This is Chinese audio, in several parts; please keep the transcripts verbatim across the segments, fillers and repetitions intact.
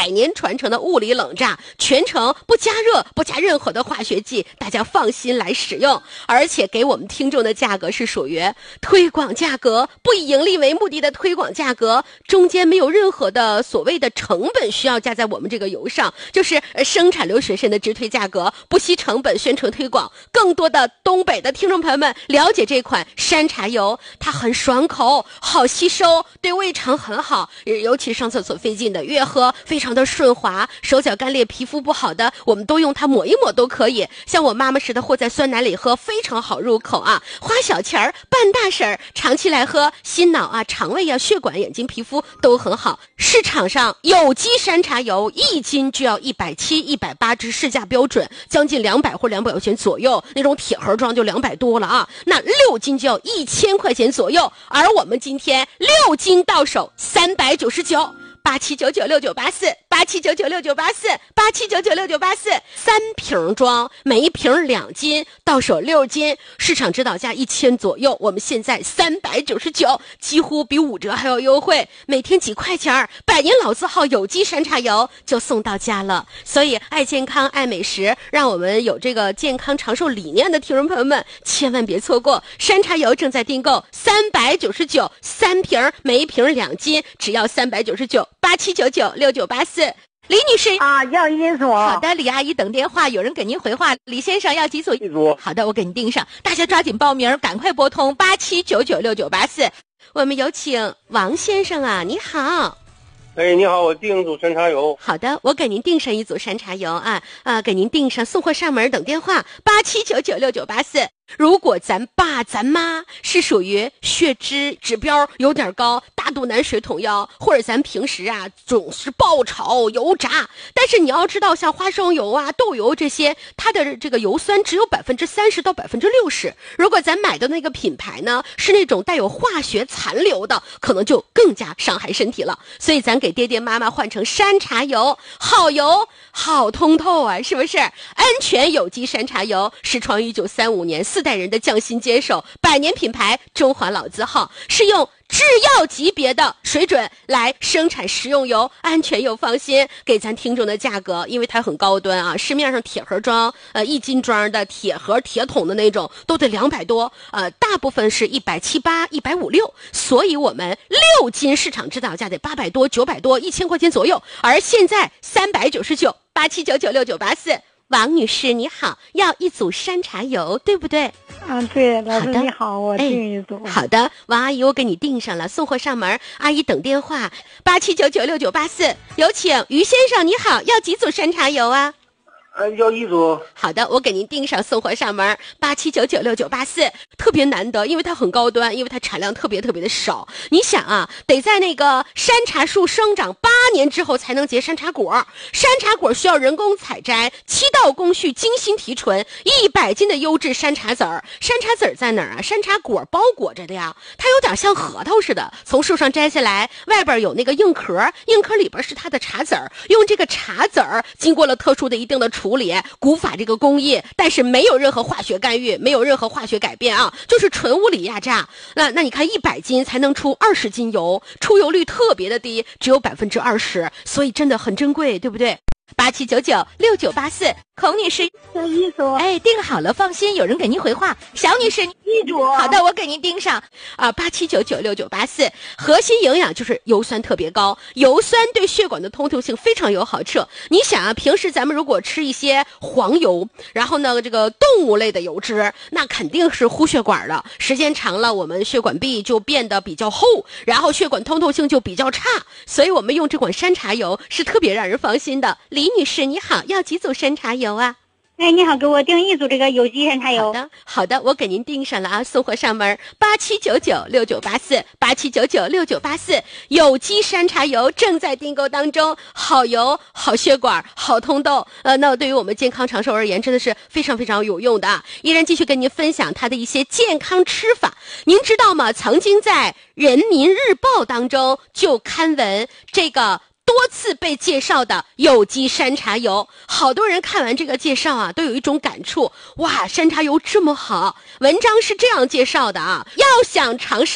百年传承的物理冷榨，全程不加热，不加任何的化学剂，大家放心来使用。而且给我们听众的价格是属于推广价格，不以盈利为目的的推广价格，中间没有任何的所谓的成本需要加在我们这个油上，就是生产流水线的直推价格，不惜成本宣传推广。更多的东北的听众朋友们了解这款山茶油，它很爽口，好吸收，对胃肠很好，尤其上厕所费劲的越喝非常的顺滑，手脚干裂皮肤不好的我们都用它抹一抹都可以。像我妈妈似的和在酸奶里喝非常好入口啊，花小钱儿办大事儿，长期来喝心脑啊肠胃啊血管眼睛皮肤都很好。市场上有机山茶油一斤就要一百七一百八，这市价标准，将近两百或两百块钱左右，那种铁盒装就两百多了啊，那六斤就要一千块钱左右。而我们今天六斤到手三百九十九，八七九九六九八四，八七九九六九八四，八七九九六九八四，三瓶装，每一瓶两斤，到手六斤，市场指导价一千左右，我们现在三百九十九，几乎比五折还要优惠，每天几块钱，百年老字号有机山茶油就送到家了。所以爱健康爱美食，让我们有这个健康长寿理念的听众朋友们千万别错过，山茶油正在订购，三百九十九，三瓶，每一瓶两斤，只要三百九十九，八七九九六九八四。李女士啊，要一组。 好的，李阿姨等电话，有人给您回话。李先生要几组？ 一组。 好的，我给您订上，大家抓紧报名，赶快拨通八七九九六九八四。我们有请王先生啊，你好。 哎，你好，我订一组山茶油。 好的，我给您订上一组山茶油啊啊，给您订上，送货上门，等电话八七九九六九八四。如果咱爸咱妈是属于血脂指标有点高，大肚腩水桶腰，或者咱平时啊总是爆炒油炸，但是你要知道像花生油啊豆油这些，它的这个油酸只有百分之三十到百分之六十，如果咱买的那个品牌呢是那种带有化学残留的，可能就更加伤害身体了。所以咱给爹爹妈妈换成山茶油，好油好通透啊，是不是？安全有机山茶油始创于一九三五年，四代人的匠心坚守，百年品牌，中华老字号，是用制药级别的水准来生产食用油，安全又放心。给咱听众的价格，因为它很高端啊，市面上铁盒装呃一斤装的铁盒铁桶的那种都得两百多，呃大部分是一百七八一百五六，所以我们六斤市场指导价得八百多九百多一千块钱左右，而现在三百九十九，八七九九六九八四。王女士你好，要一组山茶油对不对？ 嗯，对，老师你好，我订一组。 哎、好的，王阿姨我给你订上了，送货上门，阿姨等电话八七九九六九八四。有请于先生你好，要几组山茶油啊？ 呃，要一组。 好的，我给您订上，送货上门，八七九九六九八四。特别难得，因为它很高端，因为它产量特别特别的少。你想啊，得在那个山茶树生长八年之后才能结山茶果，山茶果需要人工采摘，七道工序精心提纯，一百斤的优质山茶籽儿。山茶籽儿在哪儿啊？山茶果包裹着的呀，它有点像核桃似的，从树上摘下来，外边有那个硬壳，硬壳里边是它的茶籽儿，用这个茶籽儿经过了特殊的一定的处理，古法这个工艺，但是没有任何化学干预，没有任何化学改变啊，就是纯物理压榨。那那你看一百斤才能出二十斤油，出油率特别的低，只有百分之二十，所以真的很珍贵，对不对？八七九九六九八四，孔女士要一组。 哎，订好了，放心，有人给您回话。小女士一组。 好的，我给您订上啊，八七九九六九八四。核心营养就是油酸特别高，油酸对血管的通透性非常有好处。你想啊，平时咱们如果吃一些黄油，然后呢这个动物类的油脂，那肯定是呼血管的，时间长了我们血管壁就变得比较厚，然后血管通透性就比较差，所以我们用这款山茶油是特别让人放心的。李女士你好，要几组山茶油啊？ 哎，你好，给我订一组这个有机山茶油。 好的，好的，我给您订上了啊，送货上门，八七九九六九八四，八七九九六九八四，有机山茶油正在订购当中，好油、好血管、好通豆，呃，那对于我们健康长寿而言，真的是非常非常有用的啊！依然继续跟您分享它的一些健康吃法，您知道吗？曾经在《人民日报》当中就刊文这个。多次被介绍的有机山茶油，好多人看完这个介绍啊，都有一种感触，哇，山茶油这么好。文章是这样介绍的啊，要想长寿，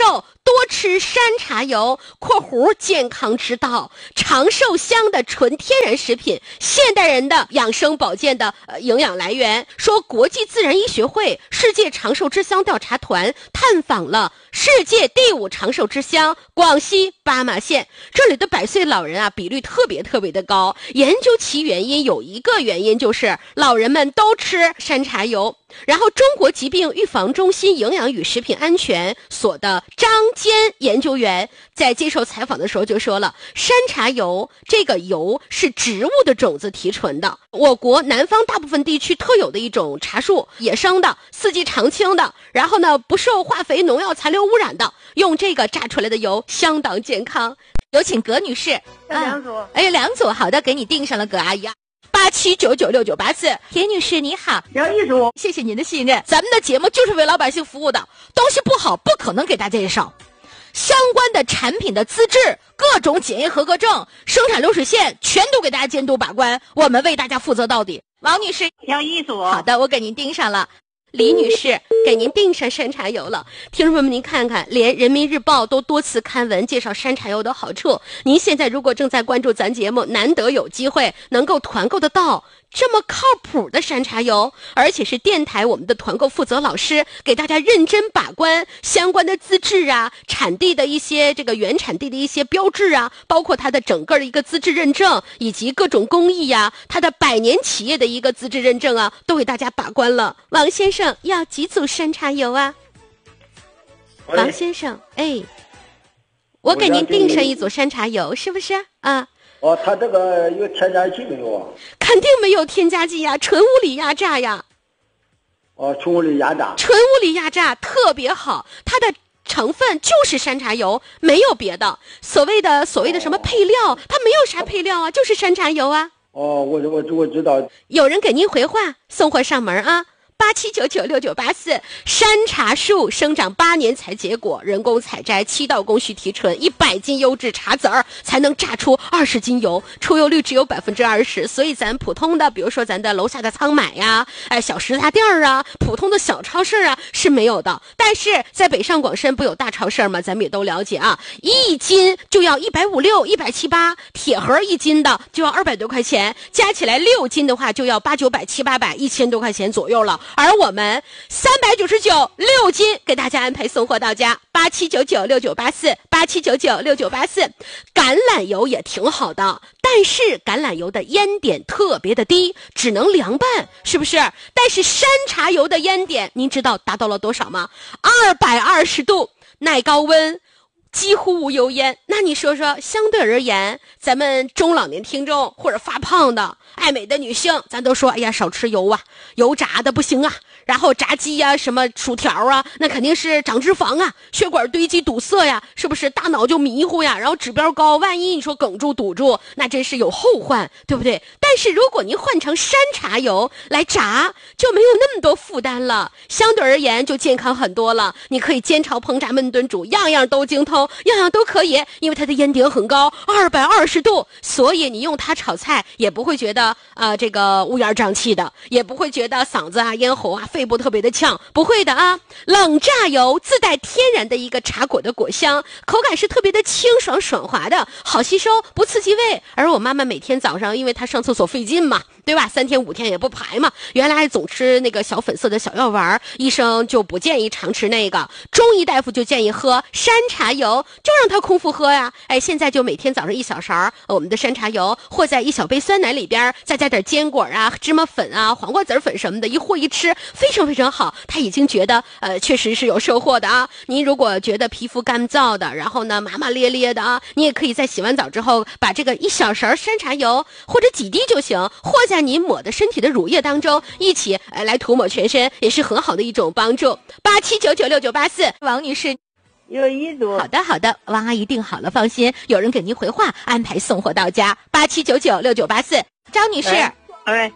多吃山茶油（括弧健康之道），长寿香的纯天然食品，现代人的养生保健的呃营养来源。说国际自然医学会世界长寿之乡调查团探访了世界第五长寿之乡广西巴马县，这里的百岁老人啊比率特别特别的高。研究其原因，有一个原因就是老人们都吃山茶油。然后中国疾病预防中心营养与食品安全所的张坚研究员在接受采访的时候就说了，山茶油这个油是植物的种子提纯的，我国南方大部分地区特有的一种茶树，野生的，四季常青的，然后呢不受化肥农药残留污染的，用这个榨出来的油相当健康。有请葛女士。 两组、 啊、哎，两组，好的，给你订上了，葛阿姨。八七九九六九八四，田女士你好， 要一组， 谢谢您的信任。咱们的节目就是为老百姓服务的，东西不好不可能给大家介绍。相关的产品的资质、各种检验合格证、生产流水线，全都给大家监督把关，我们为大家负责到底。王女士， 要一组， 好的，我给您订上了。李女士，给您订上山茶油了。听众朋友们，您看看，连人民日报都多次刊文介绍山茶油的好处。您现在如果正在关注咱节目，难得有机会能够团购得到这么靠谱的山茶油，而且是电台我们的团购负责老师给大家认真把关相关的资质啊，产地的一些这个原产地的一些标志啊，包括它的整个的一个资质认证，以及各种工艺呀、啊，它的百年企业的一个资质认证啊，都给大家把关了。王先生要几组山茶油啊？王先生，哎，我给您订上一组山茶油，是不是啊？ 哦，它这个有添加剂没有啊？ 肯定没有添加剂呀，纯物理压榨呀。 哦，纯物理压榨。 纯物理压榨特别好，它的成分就是山茶油，没有别的。所谓的所谓的什么配料，哦、它没有啥配料啊，就是山茶油啊。 哦，我我我知道。 有人给您回话，送货上门啊。八七九九六九八四，山茶树生长八年才结果，人工采摘，七道工序提纯，一百斤优质茶籽儿才能榨出二十斤油，出油率只有百分之二十。所以咱普通的，比如说咱的楼下的仓买呀，哎，小食杂店啊，普通的小超市啊是没有的。但是在北上广深不有大超市吗？咱们也都了解啊，一斤就要一百五六、一百七八，铁盒一斤的就要二百多块钱，加起来六斤的话就要八九百、七八百、一千多块钱左右了。而我们三百九十九六斤给大家安排送货到家，八七九九六九八四，八七九九六九八四。橄榄油也挺好的，但是橄榄油的烟点特别的低，只能凉拌，是不是？但是山茶油的烟点，您知道达到了多少吗？二百二十度，耐高温。几乎无油烟。那你说说，相对而言，咱们中老年听众或者发胖的爱美的女性，咱都说哎呀少吃油啊，油炸的不行啊，然后炸鸡呀、啊、什么薯条啊，那肯定是长脂肪啊，血管堆积堵塞呀，是不是大脑就迷糊呀，然后指标高，万一你说哽住堵住，那真是有后患，对不对？但是如果您换成山茶油来炸，就没有那么多负担了，相对而言就健康很多了。你可以煎炒烹炸焖炖煮，样样都精通，样样都可以，因为它的烟点很高，二百二十度，所以你用它炒菜也不会觉得啊、呃、这个乌烟瘴气的，也不会觉得嗓子啊咽喉啊肺部特别的呛，不会的啊。冷榨油自带天然的一个茶果的果香，口感是特别的清爽爽滑的，好吸收，不刺激胃。而我妈妈每天早上，因为她上厕所费劲嘛，对吧？三天五天也不排嘛，原来还总吃那个小粉色的小药丸，医生就不建议常吃那个，中医大夫就建议喝山茶油，就让她空腹喝呀。哎，现在就每天早上一小勺我们的山茶油和在一小杯酸奶里边，再加点坚果啊、芝麻粉啊、黄瓜籽粉什么的，一和一吃，非常非常好。她已经觉得呃确实是有收获的啊。您如果觉得皮肤干燥的，然后呢麻麻咧咧的啊，你也可以在洗完澡之后把这个一小勺山茶油或者几滴就行，和在您抹的身体的乳液当中一起呃来涂抹全身，也是很好的一种帮助。八七九九六九八四，王女士。 有一组。 好的好的，王阿姨订好了，放心，有人给您回话，安排送货到家。八七九九六九八四，张女士。 哎。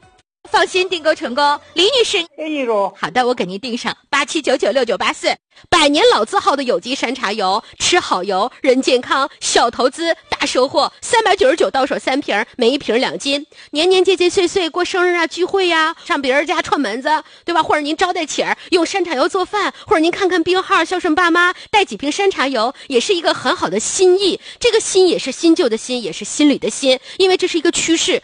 放心，订购成功。李女士， 丁秘书， 好的，我给您订上八七九九六九八四。 百年老字号的有机山茶油，吃好油，人健康，小投资大收获，三百九十九到手三瓶，每一瓶两斤。年年节节岁岁过生日啊，聚会呀、啊，上别人家串门子，对吧？或者您招待请儿用山茶油做饭，或者您看看病号孝顺爸妈，带几瓶山茶油，也是一个很好的心意。这个心也是新旧的心，也是心里的心，因为这是一个趋势。